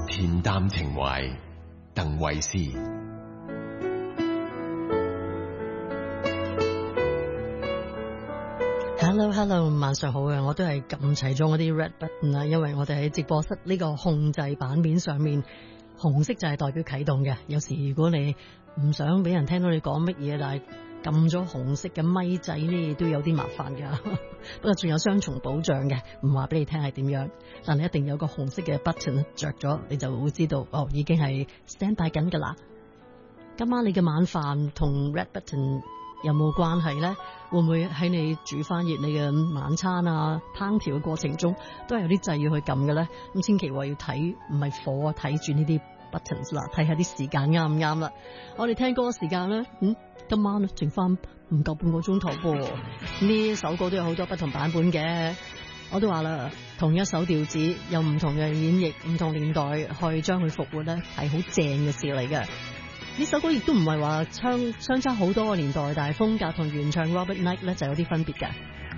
恬淡情懷，鄧慧思。 Hello， 晚上好啊！我都係撳齊咗我啲 red button 啦，因為我哋喺直播室呢個控制版面上面，紅色就係代表啟動嘅。有時如果你唔想俾人聽到你講乜嘢，但係撳咗紅色嘅咪仔呢，都有啲麻煩噶。不過仲有雙重保障嘅，唔話俾你聽係點樣，但係一定有個紅色嘅 button 着咗，你就會知道哦，已經係 stand by 緊噶啦。今晚你嘅晚飯同 red button有冇關係呢？會唔會喺你煮翻熱你嘅晚餐啊、烹調嘅過程中，都係有啲掣要去撳嘅呢？咁千祈話要睇，唔係火啊，睇住呢啲 buttons 啦，睇下啲時間啱唔啱啦。我哋聽歌嘅時間呢，今晚剩翻唔夠半個鐘頭噃。呢首歌都有好多不同版本嘅，我都話啦，同一首調子有唔同嘅演繹，唔同年代去將佢復活呢，係好正嘅事嚟嘅。呢首歌亦都唔係話相差好多個年代，但係風格同原唱 Robert Knight 咧就有啲分別嘅。